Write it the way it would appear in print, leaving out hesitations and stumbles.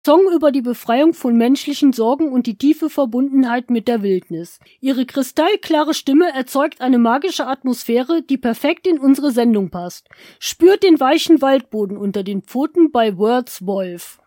Song über die Befreiung von menschlichen Sorgen und die tiefe Verbundenheit mit der Wildnis. Ihre kristallklare Stimme erzeugt eine magische Atmosphäre, die perfekt in unsere Sendung passt. Spürt den weichen Waldboden unter den Pfoten bei Words Wolf.